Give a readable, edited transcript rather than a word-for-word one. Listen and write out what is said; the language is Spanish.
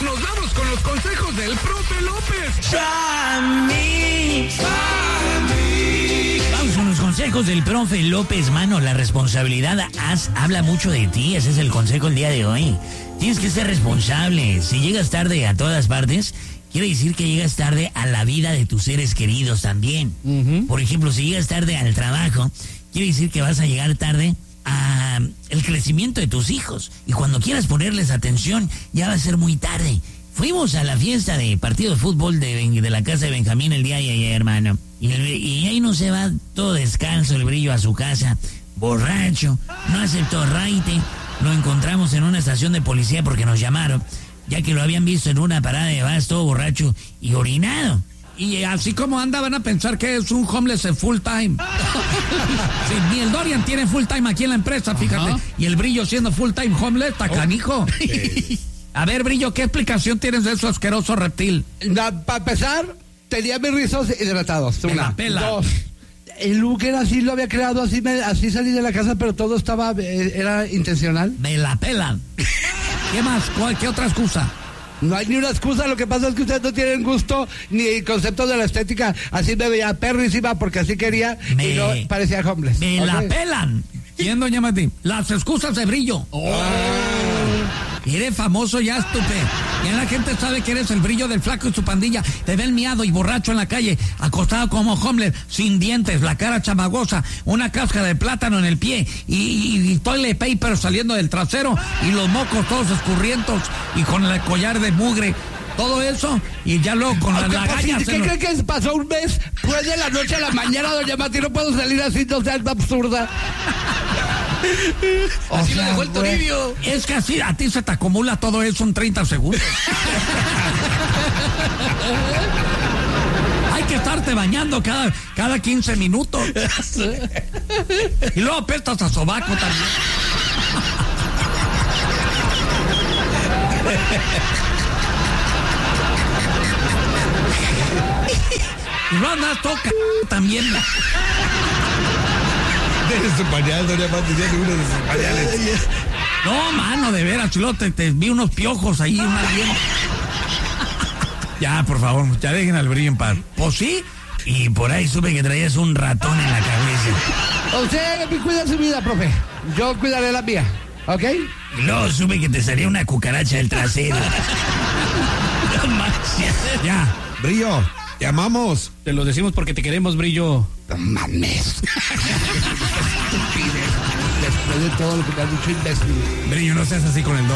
Nos vamos con los consejos del profe López. Vamos con los consejos del profe López, mano. La responsabilidad habla mucho de ti. Ese es el consejo el día de hoy. Tienes que ser responsable. Si llegas tarde a todas partes, quiere decir que llegas tarde a la vida de tus seres queridos también. Por ejemplo, si llegas tarde al trabajo, quiere decir que vas a llegar tarde a el crecimiento de tus hijos. Y cuando quieras ponerles atención, ya va a ser muy tarde. Fuimos a la fiesta de partido de fútbol de la casa de Benjamín el día de ayer, hermano. Y ahí no se va todo descalzo el Brillo a su casa, borracho, no aceptó raite. Lo encontramos en una estación de policía porque nos llamaron, ya que lo habían visto en una parada de bus todo borracho y orinado. Y así como anda, van a pensar que es un homeless en full time. Sí, ni el Dorian tiene full time aquí en la empresa, fíjate. Ajá. Y el Brillo siendo full time homeless, está canijo. Okay. A ver, Brillo, ¿qué explicación tienes de eso asqueroso reptil? Para empezar, tenía mis rizos hidratados. Me la pela. Dos. El look era así, lo había creado, así salí de la casa, pero todo era intencional. Me la pelan. ¿Qué más? ¿Qué otra excusa? No hay ni una excusa, lo que pasa es que ustedes no tienen gusto ni el concepto de la estética. Así me veía perrísima porque así quería y no parecía homeless. Me la pelan. ¿Quién, doña Mati? Las excusas de Brillo. Eres famoso ya, estúpido. Ya la gente sabe que eres el Brillo del flaco y su pandilla. Te ven miado y borracho en la calle, acostado como homeless, sin dientes, la cara chamagosa, una cáscara de plátano en el pie y toilet paper saliendo del trasero y los mocos todos escurrientos y con el collar de mugre. Todo eso, y ya luego con las lagañas. ¿Qué cree que pasó un mes? Pues de la noche a la mañana, doña Mati, no puedo salir así, no sea absurda. Así lo dejó el Toribio. Es que así a ti se te acumula todo eso en 30 segundos. Hay que estarte bañando cada 15 minutos. Y luego apestas a sobaco también. Y no andas toca también. De su pañal, doña Mati, tiene uno de sus pañales. No, mano, de veras, chilote, te vi unos piojos ahí, una bien. Ya, por favor, ya dejen al Brillo en paz. Pues sí, y por ahí supe que traías un ratón en la cabeza. Usted cuida su vida, profe. Yo cuidaré la mía, ¿ok? Y luego supe que te salía una cucaracha del trasero. No manches. Ya. Brillo, te amamos. Te lo decimos porque te queremos, Brillo. No mames. Después de todo lo que me has dicho, imbécil. Brillo, no seas así con el